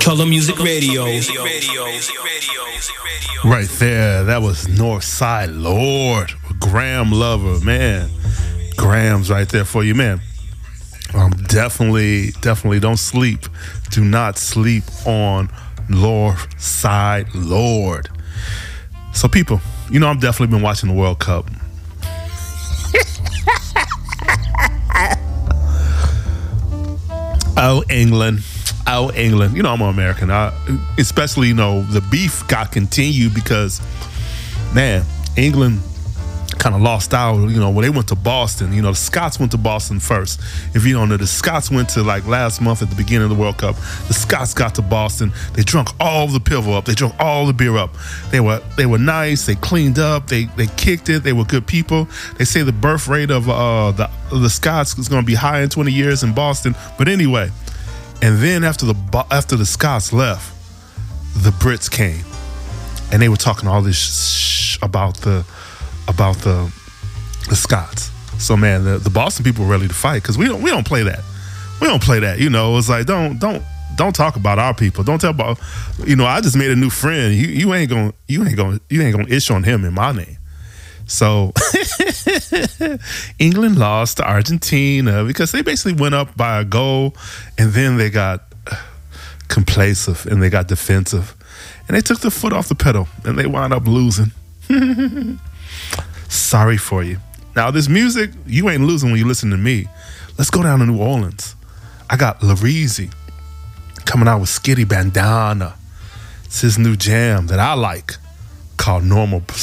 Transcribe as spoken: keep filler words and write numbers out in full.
Color Music Radio. Right there, that was Northside Lord, Graham Lover, man. Graham's right there for you, man. Um, definitely, definitely don't sleep. Do not sleep on Northside Lord. So people, you know I've definitely been watching the World Cup. Oh, England. Oh, England. You know, I'm an American. I, especially, you know, the beef got continued because, man, England kind of lost out, you know, when they went to Boston. You know, the Scots went to Boston first. If you don't know, the Scots went to, like, last month at the beginning of the World Cup. The Scots got to Boston. They drunk all the pivel up. They drunk all the beer up. They were they were nice. They cleaned up. They they kicked it. They were good people. They say the birth rate of uh, the, the Scots is going to be high in twenty years in Boston. But anyway, and then after the after the Scots left, the Brits came, and they were talking all this sh- about the about the the Scots. So man, the, the Boston people were ready to fight because we don't we don't play that. We don't play that. You know, it's like don't don't don't talk about our people. Don't tell about. You know, I just made a new friend. You you ain't gonna you ain't gonna you ain't gonna issue on him in my name. So England lost to Argentina because they basically went up by a goal and then they got complacent and they got defensive and they took their foot off the pedal and they wound up losing. Sorry for you. Now this music, you ain't losing when you listen to me. Let's go down to New Orleans. I got Lareezy coming out with Skitty Bandana. It's his new jam that I like called Normal